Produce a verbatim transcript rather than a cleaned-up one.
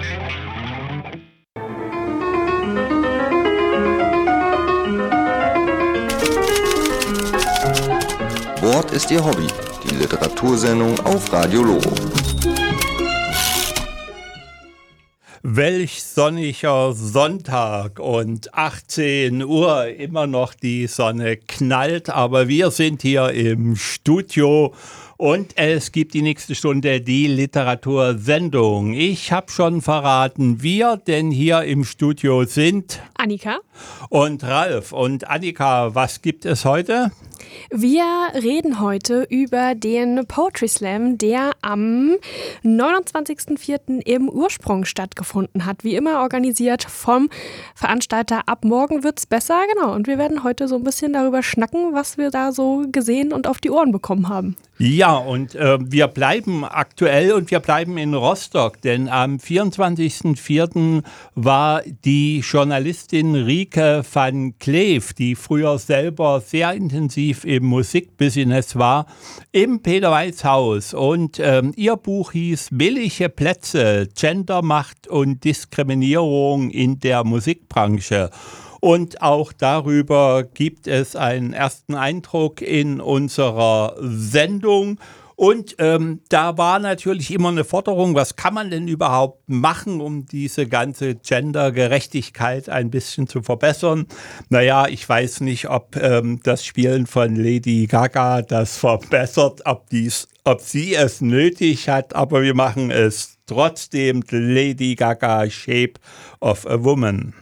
Wort ist Ihr Hobby, die Literatursendung auf Radio Loro. Welch sonniger Sonntag und achtzehn Uhr, immer noch die Sonne knallt, aber wir sind hier im Studio und es gibt die nächste Stunde die Literatursendung. Ich habe schon verraten, wir denn hier im Studio sind Annika und Ralf. Und Annika, was gibt es heute? Wir reden heute über den Poetry Slam, der am neunundzwanzigsten vierten im Ursprung stattgefunden hat. Wie immer organisiert vom Veranstalter Ab morgen wird's besser. Genau, und wir werden heute so ein bisschen darüber schnacken, was wir da so gesehen und auf die Ohren bekommen haben. Ja, und äh, wir bleiben aktuell und wir bleiben in Rostock, denn am vierundzwanzigsten vierten war die Journalistin Rieke van Kleef, die früher selber sehr intensiv im Musikbusiness war, im Peter-Weiß-Haus. Und ähm, ihr Buch hieß Billige Plätze, Gendermacht und Diskriminierung in der Musikbranche. Und auch darüber gibt es einen ersten Eindruck in unserer Sendung. Und ähm, da war natürlich immer eine Forderung, was kann man denn überhaupt machen, um diese ganze Gendergerechtigkeit ein bisschen zu verbessern? Naja, ich weiß nicht, ob ähm, das Spielen von Lady Gaga das verbessert, ob, dies, ob sie es nötig hat, aber wir machen es trotzdem. Lady Gaga, Shape of a Woman.